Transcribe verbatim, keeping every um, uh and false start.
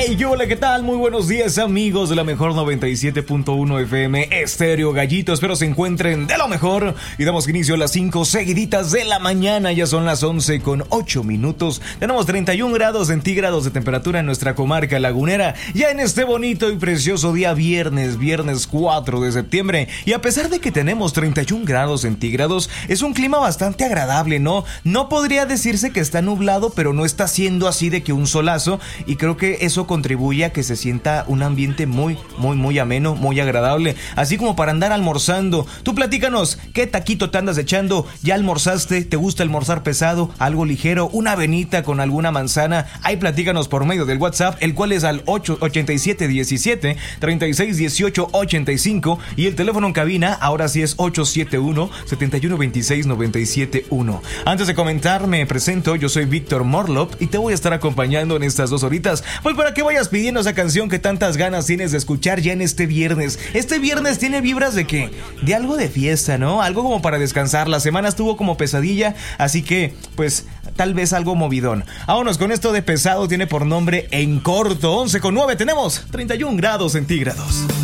Hey, hola, ¿qué tal? Muy buenos días, amigos de la mejor noventa y siete punto uno F M Estéreo Gallito. Espero se encuentren de lo mejor. Y damos inicio a las cinco seguiditas de la mañana. Ya son las once con ocho minutos. Tenemos treinta y un grados centígrados de temperatura en nuestra comarca lagunera. Ya en este bonito y precioso día viernes, viernes cuatro de septiembre. Y a pesar de que tenemos treinta y un grados centígrados, es un clima bastante agradable, ¿no? No podría decirse que está nublado, pero no está siendo así de que un solazo. Y creo que eso contribuye a que se sienta un ambiente muy, muy, muy ameno, muy agradable, así como para andar almorzando. Tú platícanos, ¿qué taquito te andas echando? ¿Ya almorzaste? ¿Te gusta almorzar pesado? ¿Algo ligero? ¿Una avenita con alguna manzana? Ahí platícanos por medio del WhatsApp, el cual es al ocho ochenta y siete diecisiete treinta y seis dieciocho ochenta y cinco, y el teléfono en cabina ahora sí es ocho siete uno setenta y uno veintiséis noventa y siete uno. Antes de comentar, me presento, yo soy Víctor Morlop y te voy a estar acompañando en estas dos horitas, pues para que vayas pidiendo esa canción que tantas ganas tienes de escuchar ya en este viernes. Este viernes tiene vibras de qué? De algo de fiesta, ¿no? Algo como para descansar. La semana estuvo como pesadilla, así que pues tal vez algo movidón. Vámonos con esto de pesado, tiene por nombre En Corto. Once con nueve, tenemos treinta y un grados centígrados.